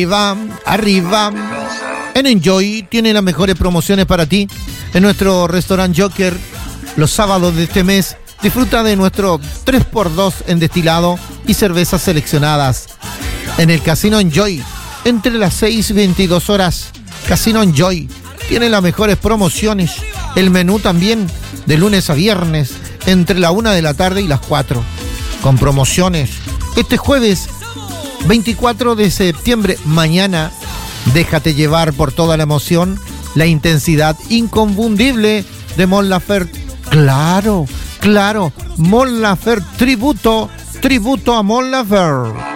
Arriba. En Enjoy tiene las mejores promociones para ti. En nuestro restaurante Joker, los sábados de este mes, disfruta de nuestro 3x2 en destilado y cervezas seleccionadas. En el Casino Enjoy, entre las 6 y 22 horas, Casino Enjoy tiene las mejores promociones. El menú también, de lunes a viernes, entre la 1 de la tarde y las 4. Con promociones. Este jueves 24 de septiembre, mañana, déjate llevar por toda la emoción, la intensidad inconfundible de Mon Laferte. Claro, Mon Laferte, tributo a Mon Laferte.